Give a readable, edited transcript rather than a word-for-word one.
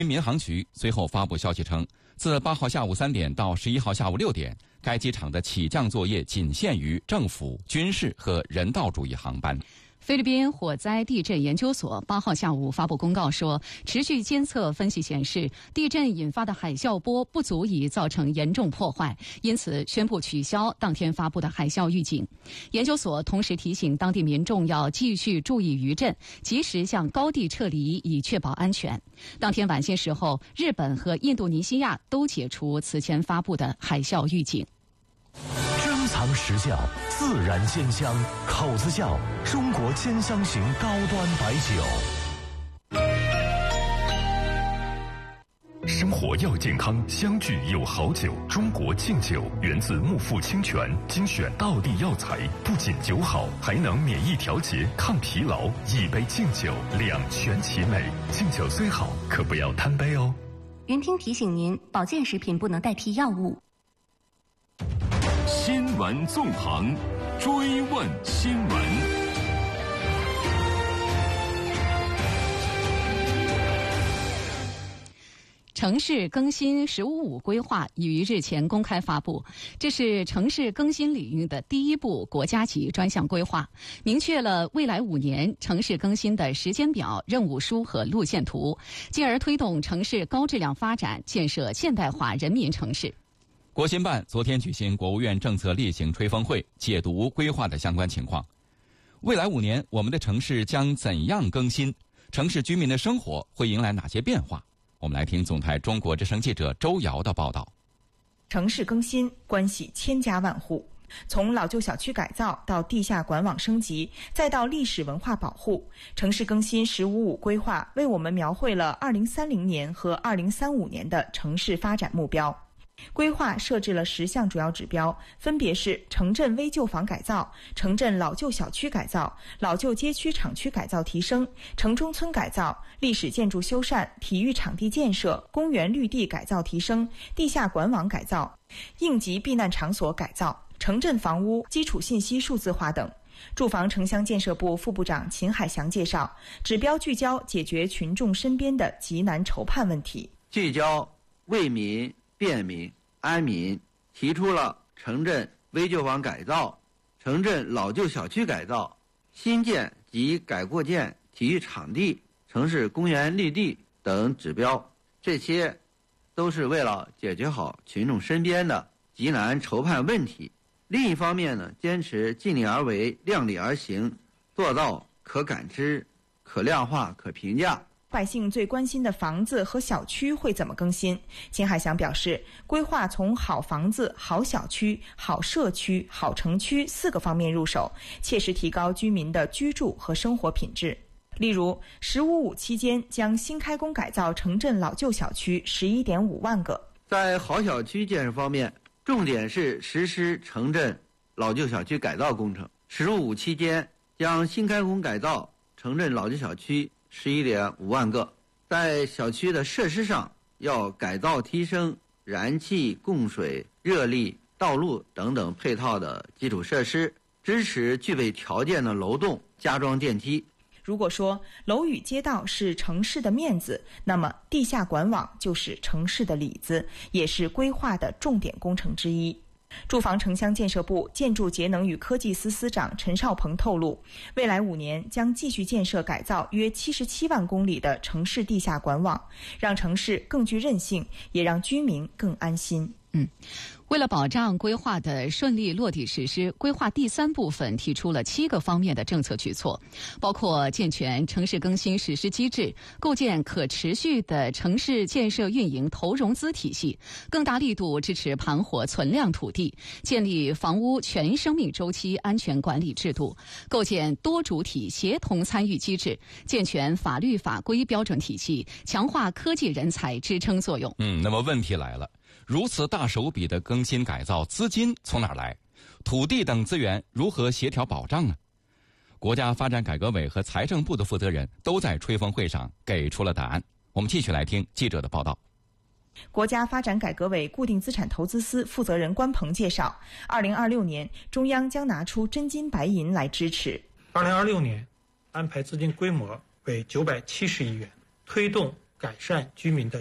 民航局随后发布消息称，自8号下午3点到11号下午6点，该机场的起降作业仅限于政府、军事和人道主义航班。 菲律宾火灾地震研究所8号下午发布公告说，持续监测分析显示，地震引发的海啸波不足以造成严重破坏，因此宣布取消当天发布的海啸预警。研究所同时提醒当地民众要继续注意余震，及时向高地撤离，以确保安全。当天晚些时候，日本和印度尼西亚都解除此前发布的海啸预警。 珍藏实窖，自然鲜香，口子窖，中国兼香型高端白酒。 生活要健康，相聚有好酒。中国敬酒源自木富清泉，精选道地药材，不仅酒好，还能免疫调节、抗疲劳。一杯敬酒，两全其美。敬酒虽好，可不要贪杯哦。 云听提醒您，保健食品不能代替药物。 新闻纵横，追问新闻。 城市更新“十五五”规划已于日前公开发布，这是城市更新领域的第一部国家级专项规划，明确了未来5年城市更新的时间表、任务书和路线图，进而推动城市高质量发展，建设现代化人民城市。 国新办昨天举行国务院政策例行吹风会，解读规划的相关情况。未来5年，我们的城市将怎样更新？城市居民的生活会迎来哪些变化？我们来听总台中国之声记者周瑶的报道。 城市更新关系千家万户，从老旧小区改造到地下管网升级，再到历史文化保护，城市更新“十五五”规划为我们描绘了2030年和2035年的城市发展目标。规划设置了10项主要指标，分别是城镇危旧房改造、城镇老旧小区改造、老旧街区厂区改造提升、城中村改造、历史建筑修缮、体育场地建设、公园绿地改造提升、地下管网改造、应急避难场所改造、城镇房屋基础信息数字化等。住房城乡建设部副部长秦海祥介绍，指标聚焦解决群众身边的急难愁盼问题， 聚焦为民便民安民，提出了城镇危旧房改造、城镇老旧小区改造、新建及改扩建体育场地、城市公园绿地等指标，这些都是为了解决好群众身边的急难愁盼问题。另一方面呢，坚持尽力而为、量力而行，做到可感知、可量化、可评价。 百姓最关心的房子和小区会怎么更新？秦海祥表示，规划从好房子、好小区、好社区、好城区4个方面入手，切实提高居民的居住和生活品质。例如，“15·5”期间将新开工改造城镇老旧小区11.5万个。 在好小区建设方面，重点是实施城镇老旧小区改造工程。“15·5”期间将新开工改造城镇老旧小区11.5万个，在小区的设施上要改造提升燃气、供水、热力、道路等等配套的基础设施，支持具备条件的楼栋加装电梯。 如果说楼宇街道是城市的面子，那么地下管网就是城市的里子，也是规划的重点工程之一。住房城乡建设部建筑节能与科技司司长陈少鹏透露，未来5年将继续建设改造约77万公里的城市地下管网，让城市更具韧性，也让居民更安心。 为了保障规划的顺利落地实施，规划第3部分提出了7个方面的政策举措，包括健全城市更新实施机制，构建可持续的城市建设运营投融资体系，更大力度支持盘活存量土地，建立房屋全生命周期安全管理制度，构建多主体协同参与机制，健全法律法规标准体系，强化科技人才支撑作用。 那么问题来了，如此大手笔的更新改造，资金从哪儿来？土地等资源如何协调保障呢？国家发展改革委和财政部的负责人都在吹风会上给出了答案。我们继续来听记者的报道。 国家发展改革委固定资产投资司负责人关鹏介绍，2026年中央将拿出真金白银来支持。 2026年安排资金规模为970亿元，推动改善居民的